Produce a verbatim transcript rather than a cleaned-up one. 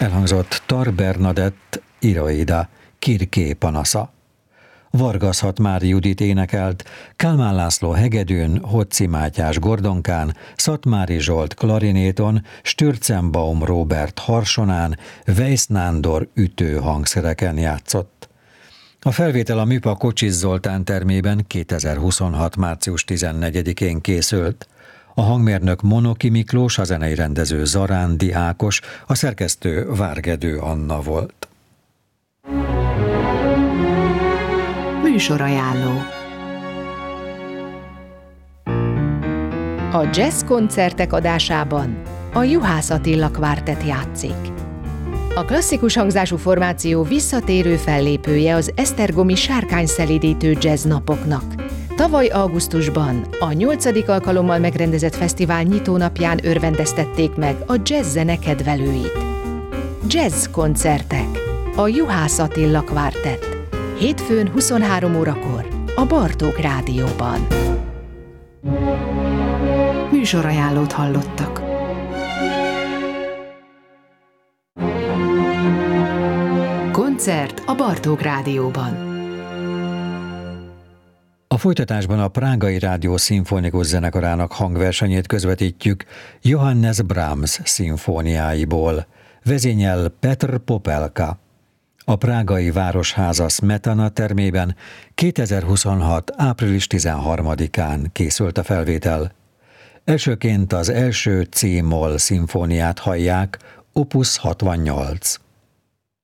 Elhangzott Tar Bernadett Iraida, Kirké panasza. Vargaszhat Mári Judit énekelt, Kálmán László hegedűn, Hoci Mátyás gordonkán, Szatmári Zsolt klarinéton, Stürzenbaum Róbert harsonán, Weisz Nándor ütő hangszereken játszott. A felvétel a Műpa Kocsis Zoltán termében kétezer-huszonhat. március tizennegyedikén készült. A hangmérnök Monoki Miklós, a zenei rendező Zarándi Ákos, a szerkesztő Várgedő Anna volt. Műsorajánló. A jazz koncertek adásában a Juhász Attila Kvártett játszik. A klasszikus hangzású formáció visszatérő fellépője az esztergomi sárkányszelídítő jazz napoknak. Tavaly augusztusban a nyolcadik alkalommal megrendezett fesztivál nyitónapján örvendeztették meg a jazz zene kedvelőit. Jazz koncertek. A Juhász Attila Kvártett. Hétfőn huszonhárom órakor a Bartók Rádióban. Műsorajánlót hallottak. Koncert a Bartók Rádióban. A folytatásban a Prágai Rádió Szimfonikus Zenekarának hangversenyét közvetítjük Johannes Brahms szimfóniáiból. Vezényel Petr Popelka. A prágai Városháza Smetana termében kétezer-huszonhat. április tizenharmadikán készült a felvétel. Elsőként az első C-moll szimfóniát hallják, opus hatvannyolc.